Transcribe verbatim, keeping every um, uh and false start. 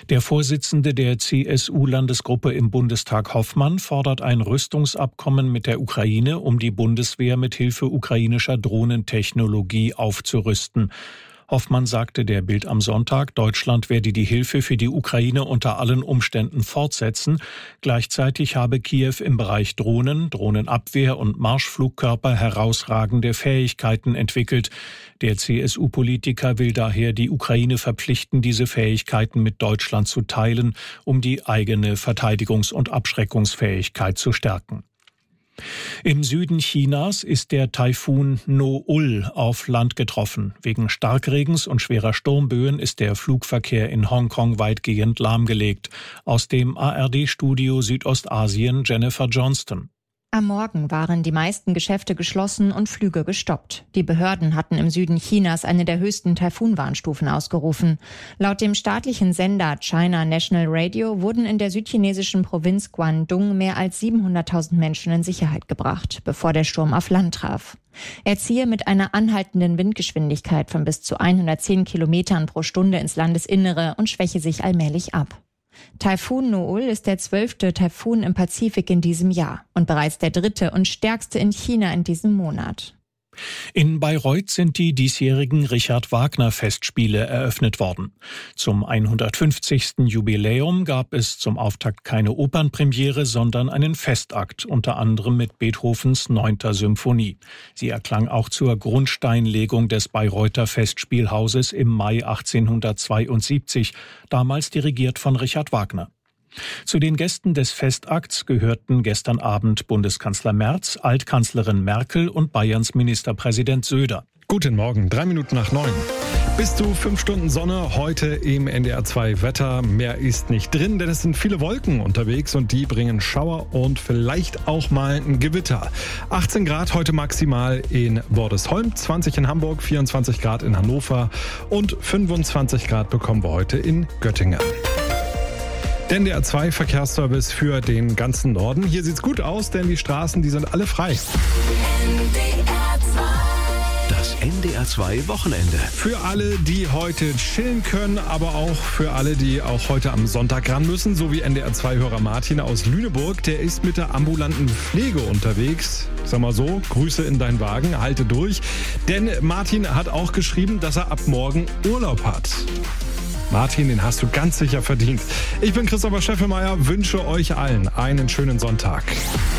Der Vorsitzende der C S U-Landesgruppe im Bundestag Hoffmann fordert ein Rüstungsabkommen mit der Ukraine, um die Bundeswehr mit Hilfe ukrainischer Drohnentechnologie aufzurüsten. Hoffmann sagte der Bild am Sonntag, Deutschland werde die Hilfe für die Ukraine unter allen Umständen fortsetzen. Gleichzeitig habe Kiew im Bereich Drohnen, Drohnenabwehr und Marschflugkörper herausragende Fähigkeiten entwickelt. Der C S U-Politiker will daher die Ukraine verpflichten, diese Fähigkeiten mit Deutschland zu teilen, um die eigene Verteidigungs- und Abschreckungsfähigkeit zu stärken. Im Süden Chinas ist der Taifun No-ul auf Land getroffen. Wegen Starkregens und schwerer Sturmböen ist der Flugverkehr in Hongkong weitgehend lahmgelegt. Aus dem A R D-Studio Südostasien Jennifer Johnston. Am Morgen waren die meisten Geschäfte geschlossen und Flüge gestoppt. Die Behörden hatten im Süden Chinas eine der höchsten Taifunwarnstufen ausgerufen. Laut dem staatlichen Sender China National Radio wurden in der südchinesischen Provinz Guangdong mehr als siebenhunderttausend Menschen in Sicherheit gebracht, bevor der Sturm auf Land traf. Er ziehe mit einer anhaltenden Windgeschwindigkeit von bis zu hundertzehn Kilometern pro Stunde ins Landesinnere und schwäche sich allmählich ab. Taifun No-ul ist der zwölfte Taifun im Pazifik in diesem Jahr und bereits der dritte und stärkste in China in diesem Monat. In Bayreuth sind die diesjährigen Richard-Wagner-Festspiele eröffnet worden. Zum hundertfünfzigsten Jubiläum gab es zum Auftakt keine Opernpremiere, sondern einen Festakt, unter anderem mit Beethovens neunter Symphonie. Sie erklang auch zur Grundsteinlegung des Bayreuther Festspielhauses im Mai achtzehnhundertzweiundsiebzig, damals dirigiert von Richard Wagner. Zu den Gästen des Festakts gehörten gestern Abend Bundeskanzler Merz, Altkanzlerin Merkel und Bayerns Ministerpräsident Söder. Guten Morgen, drei Minuten nach neun. Bis zu fünf Stunden Sonne heute im N D R zwei Wetter. Mehr ist nicht drin, denn es sind viele Wolken unterwegs und die bringen Schauer und vielleicht auch mal ein Gewitter. achtzehn Grad heute maximal in Wordesholm, zwanzig in Hamburg, vierundzwanzig Grad in Hannover und fünfundzwanzig Grad bekommen wir heute in Göttingen. Der N D R zwei Verkehrsservice für den ganzen Norden. Hier sieht's gut aus, denn die Straßen, die sind alle frei. Das N D R zwei Wochenende. Für alle, die heute chillen können, aber auch für alle, die auch heute am Sonntag ran müssen, so wie N D R zwei Hörer Martin aus Lüneburg. Der ist mit der ambulanten Pflege unterwegs. Sag mal so, Grüße in deinen Wagen, halte durch. Denn Martin hat auch geschrieben, dass er ab morgen Urlaub hat. Martin, den hast du ganz sicher verdient. Ich bin Christopher Scheffelmeier, wünsche euch allen einen schönen Sonntag.